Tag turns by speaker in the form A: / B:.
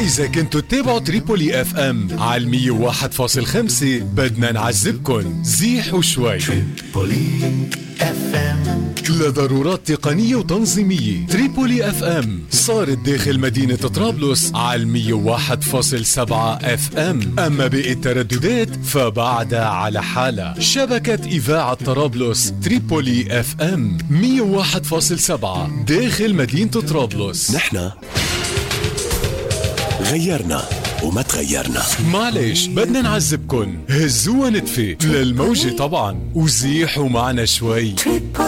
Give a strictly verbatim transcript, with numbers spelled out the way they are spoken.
A: إذا كنتوا تتابعوا تريبولي اف ام على المية وواحد فاصل خمسة بدنا نعذبكن زيحوا شوي. تريبولي اف ام لضرورات تقنية وتنظيمية. تريبولي اف ام صارت داخل مدينة طرابلس على المية وواحد فاصل سبعة اف ام، اما باقي الترددات فبعدها على حالة. شبكة إذاعة طرابلس تريبولي اف ام مية وواحد فاصل سبعة داخل مدينة طرابلس.
B: نحن غيرنا وما تغيرنا.
A: معلش بدنا نعذبكن، هزوها نتفة للموجة طبعا وزيحوا معنا شوي.